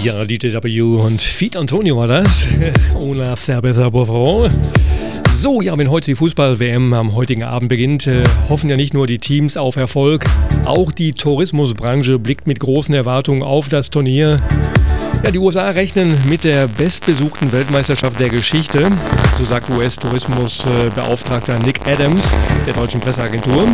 Ja, DJW und Feed Antonio war das. Una cerveza, por favor. So, ja, wenn heute die Fußball-WM am heutigen Abend beginnt, hoffen ja nicht nur die Teams auf Erfolg, auch die Tourismusbranche blickt mit großen Erwartungen auf das Turnier. Ja, die USA rechnen mit der bestbesuchten Weltmeisterschaft der Geschichte, so sagt US-Tourismusbeauftragter Nick Adams der deutschen Presseagentur.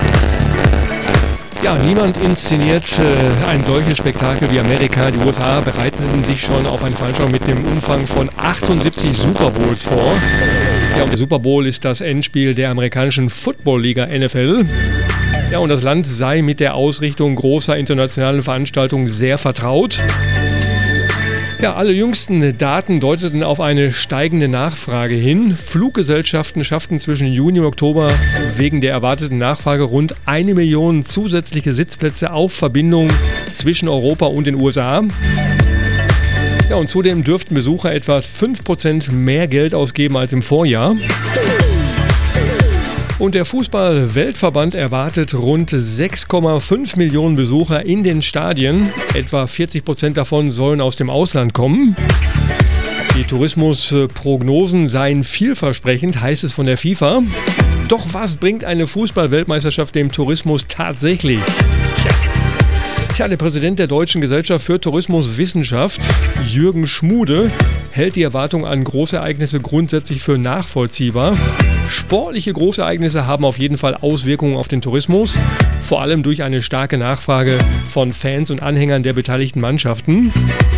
Ja, niemand inszeniert ein solches Spektakel wie Amerika. Die USA bereiteten sich schon auf eine Veranstaltung mit dem Umfang von 78 Super Bowls vor. Ja, und der Super Bowl ist das Endspiel der amerikanischen Football-Liga NFL. Ja, und das Land sei mit der Ausrichtung großer internationaler Veranstaltungen sehr vertraut. Ja, alle jüngsten Daten deuteten auf eine steigende Nachfrage hin. Fluggesellschaften schafften zwischen Juni und Oktober wegen der erwarteten Nachfrage rund 1 Million zusätzliche Sitzplätze auf Verbindung zwischen Europa und den USA. Ja, und zudem dürften Besucher etwa 5% mehr Geld ausgeben als im Vorjahr. Und der Fußball-Weltverband erwartet rund 6,5 Millionen Besucher in den Stadien. Etwa 40% davon sollen aus dem Ausland kommen. Die Tourismusprognosen seien vielversprechend, heißt es von der FIFA. Doch was bringt eine Fußball-Weltmeisterschaft dem Tourismus tatsächlich? Tja, der Präsident der Deutschen Gesellschaft für Tourismuswissenschaft, Jürgen Schmude, hält die Erwartung an Großereignisse grundsätzlich für nachvollziehbar. Sportliche Großereignisse haben auf jeden Fall Auswirkungen auf den Tourismus, vor allem durch eine starke Nachfrage von Fans und Anhängern der beteiligten Mannschaften.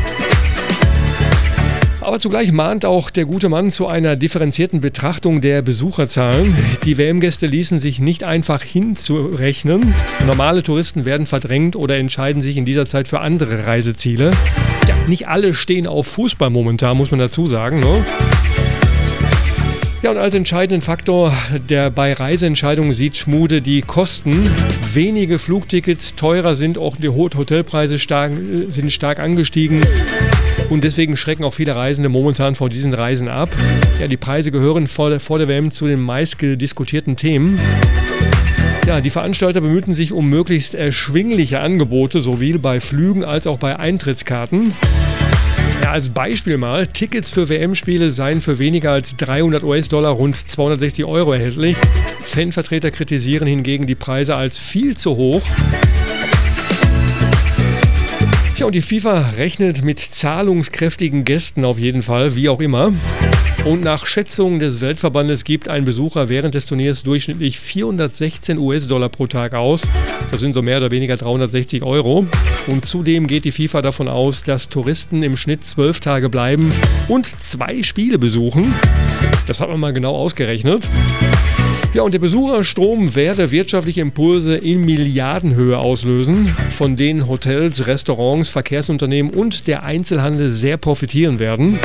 Aber zugleich mahnt auch der gute Mann zu einer differenzierten Betrachtung der Besucherzahlen. Die WM-Gäste ließen sich nicht einfach hinzurechnen. Normale Touristen werden verdrängt oder entscheiden sich in dieser Zeit für andere Reiseziele. Ja, nicht alle stehen auf Fußball momentan, muss man dazu sagen, ne? Ja, und als entscheidenden Faktor bei Reiseentscheidungen sieht Schmude die Kosten. Wenige Flugtickets teurer sind, auch die Hotelpreise sind stark angestiegen. Und deswegen schrecken auch viele Reisende momentan vor diesen Reisen ab. Ja, die Preise gehören vor der WM zu den meistgediskutierten Themen. Ja, die Veranstalter bemühten sich um möglichst erschwingliche Angebote, sowohl bei Flügen als auch bei Eintrittskarten. Ja, als Beispiel mal, Tickets für WM-Spiele seien für weniger als 300 US-Dollar rund 260 Euro erhältlich. Fanvertreter kritisieren hingegen die Preise als viel zu hoch. Ja, und die FIFA rechnet mit zahlungskräftigen Gästen auf jeden Fall, wie auch immer. Und nach Schätzungen des Weltverbandes gibt ein Besucher während des Turniers durchschnittlich 416 US-Dollar pro Tag aus. Das sind so mehr oder weniger 360 Euro. Und zudem geht die FIFA davon aus, dass Touristen im Schnitt 12 Tage bleiben und 2 Spiele besuchen. Das hat man mal genau ausgerechnet. Ja, und der Besucherstrom werde wirtschaftliche Impulse in Milliardenhöhe auslösen, von denen Hotels, Restaurants, Verkehrsunternehmen und der Einzelhandel sehr profitieren werden.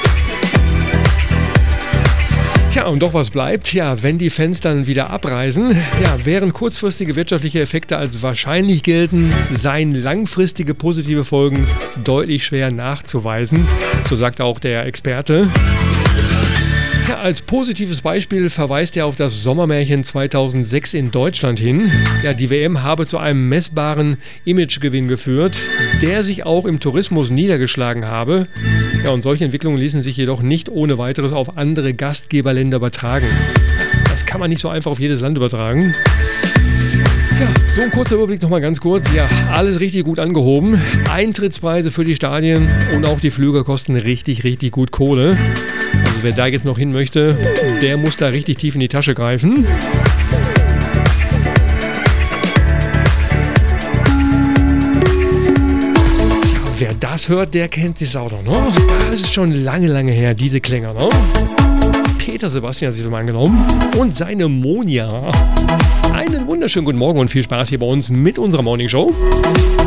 Ja, und doch was bleibt? Ja, wenn die Fans dann wieder abreisen, ja, während kurzfristige wirtschaftliche Effekte als wahrscheinlich gelten, seien langfristige positive Folgen deutlich schwer nachzuweisen, so sagt auch der Experte. Ja, als positives Beispiel verweist er auf das Sommermärchen 2006 in Deutschland hin. Ja, die WM habe zu einem messbaren Imagegewinn geführt, der sich auch im Tourismus niedergeschlagen habe. Ja, und solche Entwicklungen ließen sich jedoch nicht ohne weiteres auf andere Gastgeberländer übertragen. Das kann man nicht so einfach auf jedes Land übertragen. Ja, so ein kurzer Überblick nochmal ganz kurz. Ja, alles richtig gut angehoben. Eintrittspreise für die Stadien und auch die Flüge kosten richtig, richtig gut Kohle. Also wer da jetzt noch hin möchte, der muss da richtig tief in die Tasche greifen. Ja, wer das hört, der kennt die Sau doch, ne? Das ist schon lange, lange her, diese Klänge, ne? Peter Sebastian hat sich das mal angenommen und seine Monja. Einen wunderschönen guten Morgen und viel Spaß hier bei uns mit unserer Morning Show.